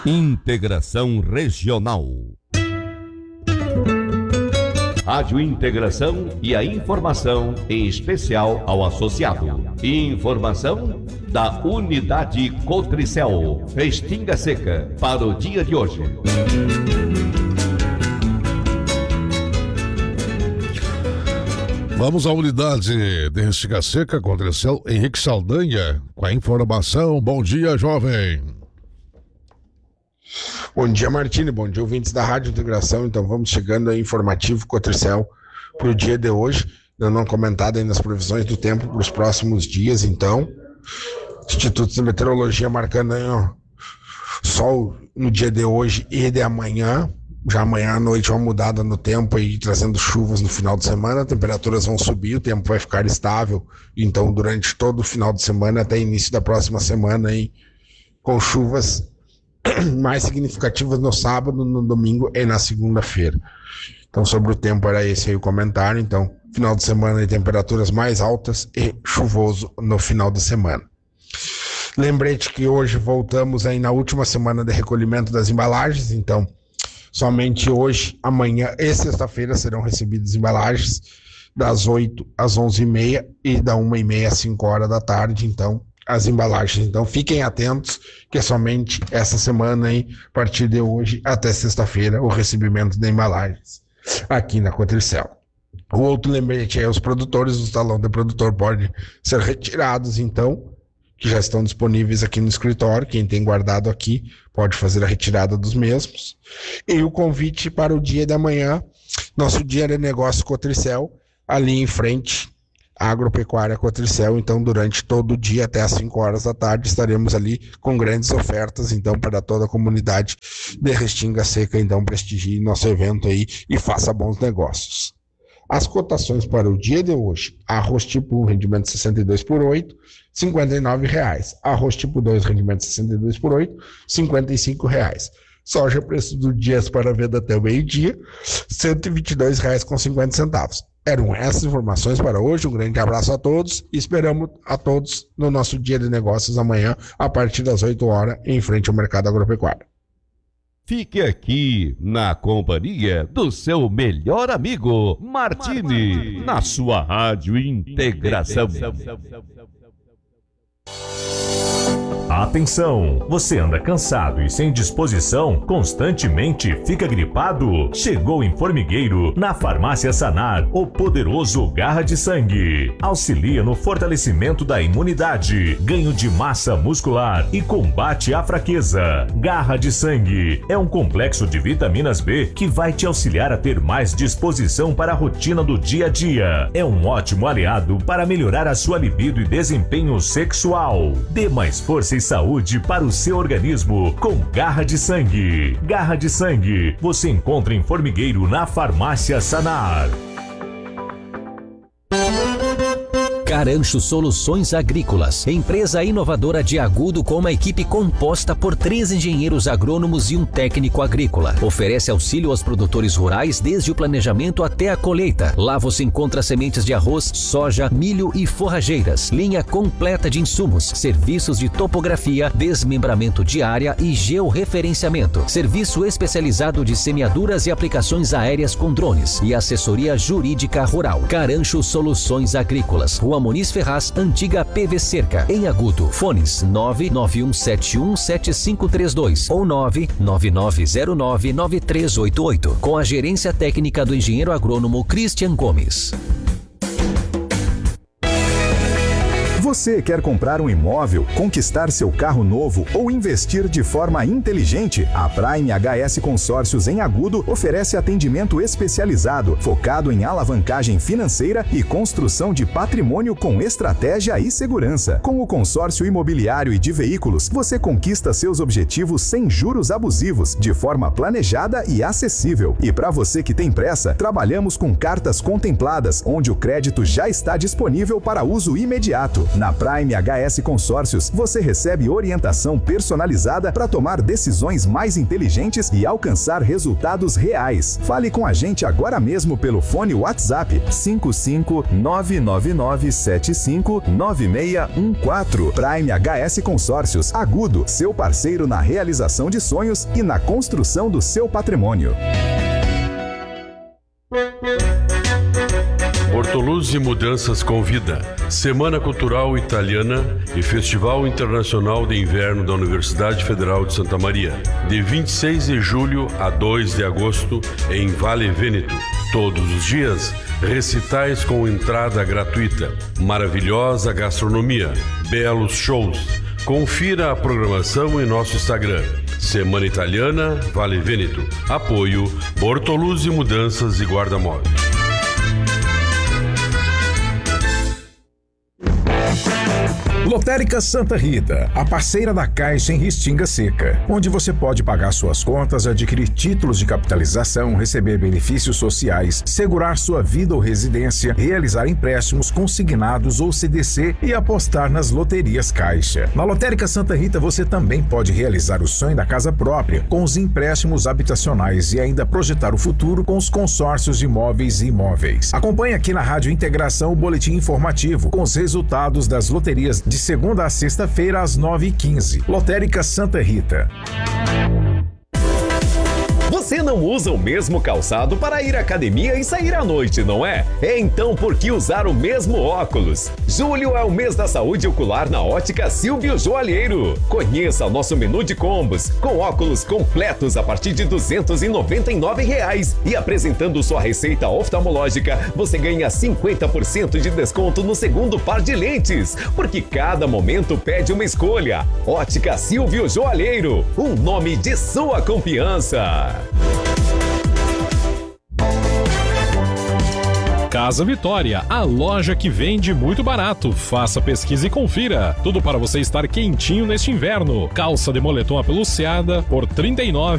Integração Regional. Rádio Integração e a informação em especial ao associado. Informação da Unidade Cotricel, Restinga Seca, para o dia de hoje. Vamos à unidade de Restinga Seca, Cotricel, Henrique Saldanha, com a informação. Bom dia, jovem. Bom dia, Martini. Bom dia, ouvintes da Rádio Integração. Então vamos chegando aí, informativo Cotricel para o dia de hoje. Dando uma comentada aí nas previsões do tempo para os próximos dias. Então, Instituto de Meteorologia marcando aí, ó, sol no dia de hoje e de amanhã. Já amanhã à noite uma mudada no tempo aí, trazendo chuvas no final de semana. Temperaturas vão subir, o tempo vai ficar estável. Então, durante todo o final de semana até início da próxima semana aí, com chuvas mais significativas no sábado, no domingo e na segunda-feira. Então, sobre o tempo era esse aí o comentário. Então, final de semana e temperaturas mais altas e chuvoso no final de semana. Lembrete que hoje voltamos aí na última semana de recolhimento das embalagens. Então, somente hoje, amanhã e sexta-feira serão recebidas embalagens das 8 às 11h30 e da 1h30 às 5 horas da tarde. Então, as embalagens. Então, fiquem atentos que é somente essa semana aí, a partir de hoje até sexta-feira, o recebimento de embalagens aqui na Cotricel. O outro lembrete é os produtores, os talão de produtor podem ser retirados, então, que já estão disponíveis aqui no escritório. Quem tem guardado aqui pode fazer a retirada dos mesmos. E o convite para o dia de amanhã, nosso dia de negócio Cotricel, ali em frente Agropecuária Cotricel. Então, durante todo o dia até às 5 horas da tarde estaremos ali com grandes ofertas, então, para toda a comunidade de Restinga Seca. Então, prestigie nosso evento aí e faça bons negócios. As cotações para o dia de hoje: arroz tipo 1, rendimento 62 por 8, R$ 59,00. Arroz tipo 2, rendimento 62 por 8, R$ 55,00. Soja, preço do dia para venda até o meio-dia, R$ 122,50. Eram essas informações para hoje. Um grande abraço a todos e esperamos a todos no nosso dia de negócios amanhã, a partir das 8 horas, em frente ao Mercado Agropecuário. Fique aqui na companhia do seu melhor amigo, Martini, na sua Rádio Integração. Atenção! Você anda cansado e sem disposição? Constantemente fica gripado? Chegou em Formigueiro, na Farmácia Sanar, o poderoso Garra de Sangue. Auxilia no fortalecimento da imunidade, ganho de massa muscular e combate à fraqueza. Garra de Sangue é um complexo de vitaminas B que vai te auxiliar a ter mais disposição para a rotina do dia a dia. É um ótimo aliado para melhorar a sua libido e desempenho sexual. Dê mais força e saúde para o seu organismo com Garra de Sangue. Garra de Sangue você encontra em Formigueiro, na Farmácia Sanar. Carancho Soluções Agrícolas, empresa inovadora de Agudo com uma equipe composta por 3 engenheiros agrônomos e um técnico agrícola. Oferece auxílio aos produtores rurais desde o planejamento até a colheita. Lá você encontra sementes de arroz, soja, milho e forrageiras, linha completa de insumos, serviços de topografia, desmembramento de área e georreferenciamento, serviço especializado de semeaduras e aplicações aéreas com drones e assessoria jurídica rural. Carancho Soluções Agrícolas, Rua Muniz Ferraz, antiga PV Cerca, em Agudo. Fones 991717532 ou 999099388, com a gerência técnica do engenheiro agrônomo Christian Gomes. Você quer comprar um imóvel, conquistar seu carro novo ou investir de forma inteligente? A Prime HS Consórcios em Agudo oferece atendimento especializado, focado em alavancagem financeira e construção de patrimônio com estratégia e segurança. Com o consórcio imobiliário e de veículos, você conquista seus objetivos sem juros abusivos, de forma planejada e acessível. E para você que tem pressa, trabalhamos com cartas contempladas, onde o crédito já está disponível para uso imediato. Na Na Prime HS Consórcios, você recebe orientação personalizada para tomar decisões mais inteligentes e alcançar resultados reais. Fale com a gente agora mesmo pelo fone WhatsApp 55999759614. Prime HS Consórcios, Agudo, seu parceiro na realização de sonhos e na construção do seu patrimônio. Bortoluzzi Mudanças convida Semana Cultural Italiana e Festival Internacional de Inverno da Universidade Federal de Santa Maria, de 26 de julho a 2 de agosto em Vale Vêneto. Todos os dias, recitais com entrada gratuita, maravilhosa gastronomia, belos shows. Confira a programação em nosso Instagram. Semana Italiana, Vale Vêneto. Apoio Bortoluzzi Mudanças e Guarda-Modos. Lotérica Santa Rita, a parceira da Caixa em Restinga Seca, onde você pode pagar suas contas, adquirir títulos de capitalização, receber benefícios sociais, segurar sua vida ou residência, realizar empréstimos consignados ou CDC e apostar nas loterias Caixa. Na Lotérica Santa Rita você também pode realizar o sonho da casa própria com os empréstimos habitacionais e ainda projetar o futuro com os consórcios de imóveis e imóveis. Acompanhe aqui na Rádio Integração o boletim informativo com os resultados das loterias de segunda a sexta-feira às 9h15. Lotérica Santa Rita. Você não usa o mesmo calçado para ir à academia e sair à noite, não é? Então por que usar o mesmo óculos? Julho é o mês da saúde ocular na Ótica Silvio Joalheiro. Conheça o nosso menu de combos, com óculos completos a partir de R$ 299. E apresentando sua receita oftalmológica, você ganha 50% de desconto no segundo par de lentes. Porque cada momento pede uma escolha. Ótica Silvio Joalheiro, um nome de sua confiança. Casa Vitória, a loja que vende muito barato. Faça pesquisa e confira. Tudo para você estar quentinho neste inverno. Calça de moletom apeluciada por R$ 39,00.